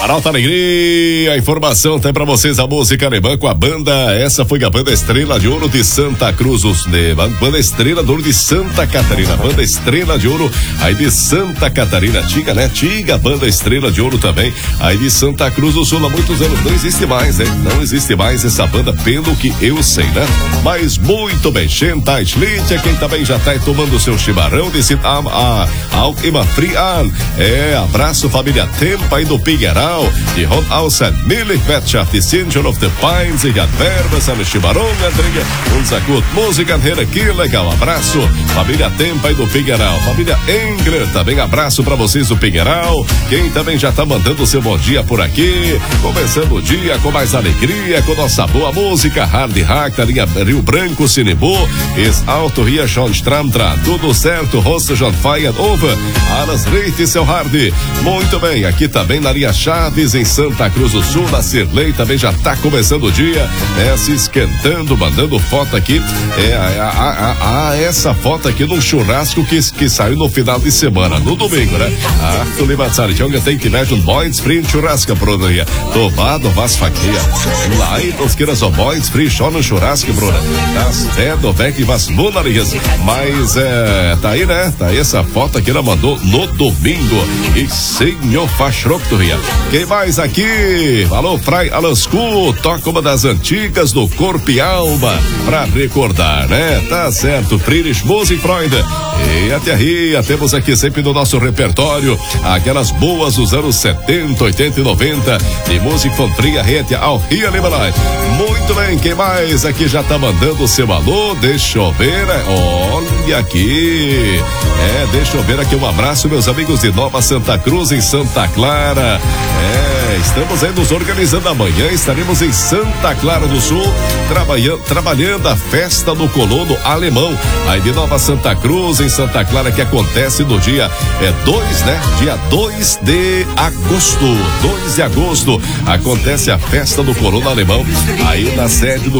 Arauto Alegria, a informação tem pra vocês a música alemã com a banda, essa foi a banda Estrela de Ouro de Santa Cruz, banda Estrela de Ouro de Santa Catarina, banda Estrela de Ouro aí de Santa Catarina, antiga, né? Antiga banda Estrela de Ouro também, aí de Santa Cruz do Sul, há muitos anos, não existe mais, né? Não existe mais essa banda, pelo que eu sei, né? Mas muito bem, Schentait Litia, quem também já tá aí tomando seu chimarrão, disse ao Ima Frian, abraço família Tempa aí do Pigueral, die Hund aus der Milchwirtschaft, die Sinjon of the Pines, ich adverbes am Chimarrão, Andrinha, unser gut Musiker hier aqui, legal, abraço, família Tempa aí do Pigueral, família Engler, também abraço pra vocês do Pigueral, quem também já tá mandando o seu bom dia por aqui, começando o dia com mais alegria, com nossa boa música, Hard Hack, da linha Rio Branco, Cinebu, is Auto hier schon Stramtra, tudo certo, Rosto John Feiern Over, Alas Reite, seu Hard, muito bem, aqui também na linha Chaves, em Santa Cruz do Sul, na Cirlei, também já tá começando o dia, se esquentando, mandando foto aqui, essa foto aqui num churrasco que saiu no final de semana, no domingo, né? Tu Limatzari, Jonga tem que ver um Boys Free churrasco, Bruno, tomado, vas faqueia, lá e os queiras o Boys Free, só no churrasco, Bruno, das do Vec vas lunarias, mas tá aí, né? Tá aí essa foto que ela mandou no domingo, e senhor Fachrocktoria. Quem mais aqui? Alô, Frai Alascu, toca uma das antigas do Corpo e Alma, pra recordar, né? Tá certo, Friedrich Musikfreunde. E até aí, temos aqui sempre no nosso repertório aquelas boas dos anos 70, 80 e 90 de música von Fria Rete ao Rio Liberai. Muito bem, quem mais aqui já tá mandando o seu alô? Deixa eu ver, olha aqui. Deixa eu ver aqui, um abraço, meus amigos de Nova Santa Cruz, em Santa Clara. Estamos aí nos organizando amanhã, estaremos em Santa Clara do Sul, trabalhando a festa do colono alemão, aí de Nova Santa Cruz, em Santa Clara, que acontece no dia 2, né? Dia 2 de agosto, 2 de agosto, acontece a festa do colono alemão, aí na sede do